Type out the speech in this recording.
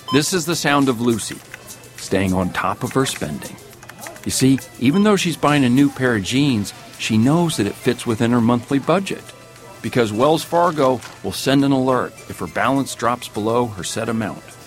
This is the sound of Lucy, staying on top of her spending. You see, even though she's buying a new pair of jeans, she knows that it fits within her monthly budget, because Wells Fargo will send an alert if her balance drops below her set amount.